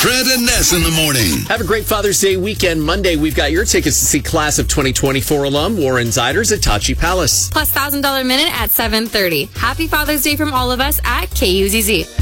Fred and Ness in the morning. Have a great Father's Day weekend. Monday, we've got your tickets to see Class of 2024 alum Warren Ziders at Tachi Palace. Plus $1,000 minute at 7:30. Happy Father's Day from all of us at KUZZ.